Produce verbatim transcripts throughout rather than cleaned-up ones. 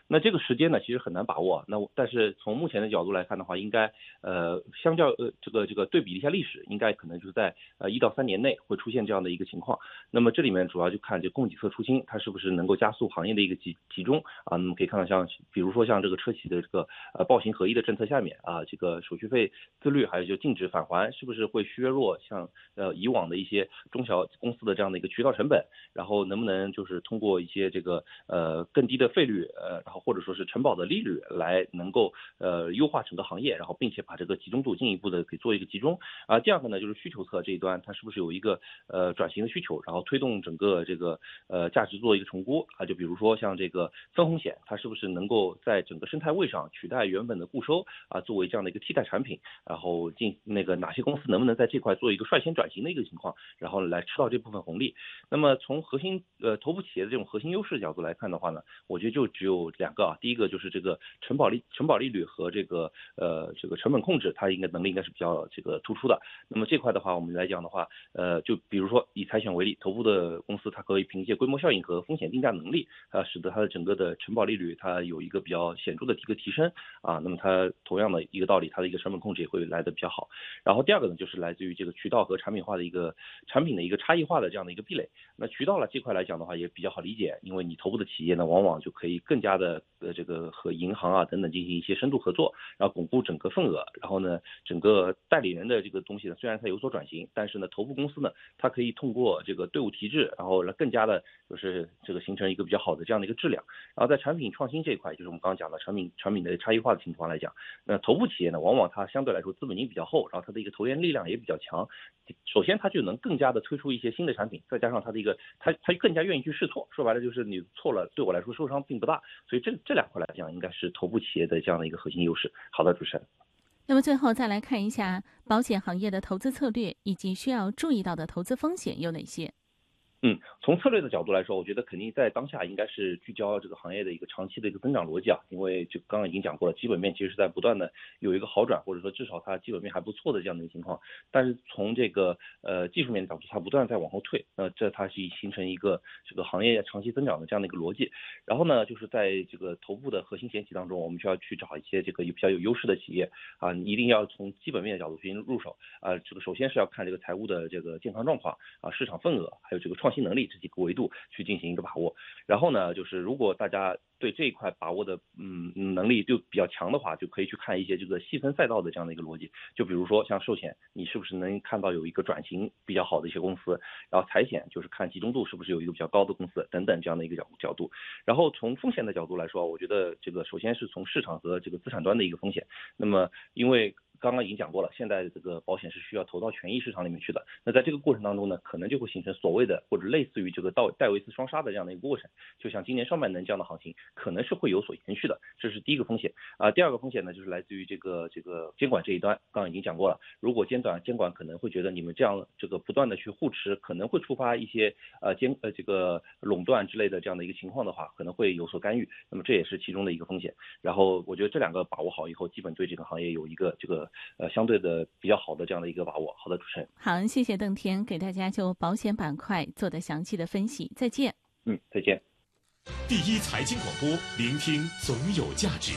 那这个时间呢，其实很难把握。那但是从目前的角度来看的话，应该呃相较呃这个这个对比一下历史，应该可能就是在呃一到三年内会出现这样的一个情况。那么这里面主要就看这供给侧出清，它是不是能够加速行业的一个集集中啊？那么可以看到像比如说像这个车企的这个呃报行合一的政策下面啊，这个手续费自律还有就禁止返还，是不是会削弱像呃以往的一些中小公司的这样的一个渠道成本？然后能不能就是通过一些这个呃更低的费率呃，然后或者说是承保的利率来能够呃优化整个行业，然后并且把这个集中度进一步的给做一个集中啊。第二个呢就是需求侧这一端，它是不是有一个呃转型的需求，然后推动整个这个呃价值做一个重估啊？就比如说像这个分红险，它是不是能够在整个生态位上取代原本的固收啊，作为这样的一个替代产品，然后进那个哪些公司能不能在这块做一个率先转型的一个情况，然后来吃到这部分红利。那么从核心呃头部企业的这种核心优势角度来看的话呢，我觉得就只有两个啊，第一个就是这个承保利承保利率和这个呃这个成本控制，它应该能力应该是比较这个突出的。那么这块的话，我们来讲的话，呃就比如说以财险为例，头部的公司它可以凭借规模效应和风险定价能力啊，使得它的整个的承保利率它有一个比较显著的一个提升啊。那么它同样的一个道理，它的一个成本控制也会来得比较好。然后第二个呢，就是来自于这个渠道和产品化的一个产品的一个差异化的这样的一个壁垒。那渠道呢这块来讲的话也比较好理解，因为你头部的企业呢，往往就可以更加的呃这个和银行啊等等进行一些深度合作，然后巩固整个份额。然后呢，整个代理人的这个东西呢，虽然它有所转型，但是呢，头部公司呢，它可以通过这个队伍提质，然后来更加的就是这个形成一个比较好的这样的一个质量。然后在产品创新这一块，就是我们刚刚讲的产品产品的差异化的情况来讲，那头部企业呢，往往它相对来说资本金比较厚，然后它的一个投研力量也比较强。首先，它就能更加的推出一些新的产品，再加上它的一个，它它更加愿意去试错。说白了就是你错了，对我来说受伤并不大。所以这这两块来讲，应该是头部企业的这样的一个核心优势。好的，主持人。 那么最后再来看一下保险行业的投资策略以及需要注意到的投资风险有哪些？ 嗯，从策略的角度来说，我觉得肯定在当下应该是聚焦这个行业的一个长期的一个增长逻辑啊，因为就刚刚已经讲过了，基本面其实是在不断的有一个好转，或者说至少它基本面还不错的这样的一个情况。但是从这个呃技术面的角度，它不断在往后退，那这它是形成一个这个行业长期增长的这样的一个逻辑。然后呢，就是在这个头部的核心险企当中，我们需要去找一些这个比较有优势的企业啊，你一定要从基本面的角度进行入手啊，这个首先是要看这个财务的这个健康状况啊，市场份额，还有这个创新能力这几个维度去进行一个把握。然后呢，就是如果大家对这一块把握的嗯能力就比较强的话，就可以去看一些这个细分赛道的这样的一个逻辑。就比如说像寿险，你是不是能看到有一个转型比较好的一些公司？然后财险就是看集中度是不是有一个比较高的公司等等这样的一个角角度。然后从风险的角度来说，我觉得这个首先是从市场和这个资产端的一个风险。那么因为刚刚已经讲过了，现在这个保险是需要投到权益市场里面去的。那在这个过程当中呢，可能就会形成所谓的或者类似于这个戴戴维斯双杀的这样的一个过程。就像今年上半年这样的行情，可能是会有所延续的，这是第一个风险啊、呃。第二个风险呢，就是来自于这个这个监管这一端，刚刚已经讲过了。如果监管监管可能会觉得你们这样这个不断的去护持，可能会触发一些呃监呃这个垄断之类的这样的一个情况的话，可能会有所干预。那么这也是其中的一个风险。然后我觉得这两个把握好以后，基本对这个行业有一个这个呃相对的比较好的这样的一个把握。好的，主持人。 好，谢谢邓天给大家就保险板块做的详细的分析。再见。 嗯，再见。 第一财经广播，聆听总有价值。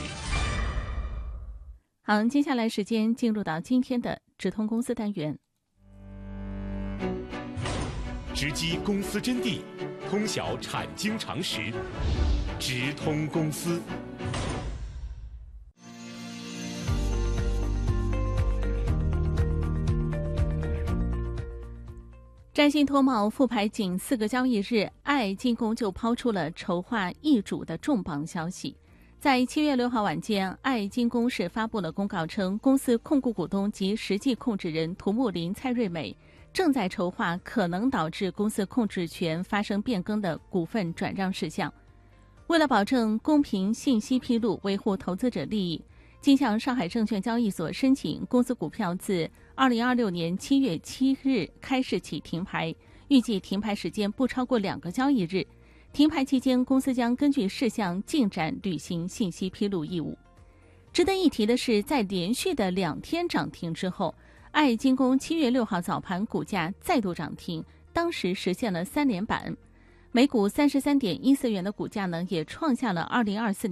好，接下来时间进入到今天的直通公司单元， 直击公司真谛，通晓产经常识，直通公司。 占星脱帽复牌仅四个交易日，爱进攻就抛出了筹划易主的重磅消息。在七月六号晚间，爱进攻是发布了公告称，公司控股股东及实际控制人涂木林、蔡瑞美正在筹划可能导致公司控制权发生变更的股份转让事项。为了保证公平信息披露，维护投资者利益，经向上海证券交易所申请公司股票自二零二六年七月七日开市起停牌，预计停牌时间不超过两个交易日。停牌期间，公司将根据事项进展履行信息披露义务。值得一提的是，在连续的两天涨停之后，爱精工七月六号早盘股价再度涨停，当时实现了三连板，每股三十三点一四元的股价呢，也创下了二零二四